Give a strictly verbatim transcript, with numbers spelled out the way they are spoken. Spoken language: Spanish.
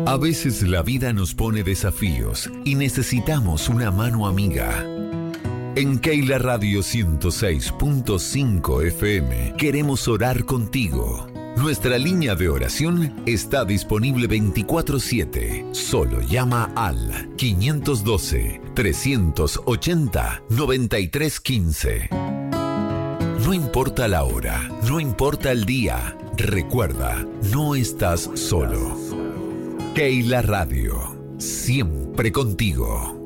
A veces la vida nos pone desafíos y necesitamos una mano amiga. En Keila Radio ciento seis punto cinco F M queremos orar contigo. Nuestra línea de oración está disponible veinticuatro siete. Solo llama al quinientos doce, trescientos ochenta, noventa y tres quince. No importa la hora, no importa el día, recuerda, no estás solo. Keila Radio, siempre contigo.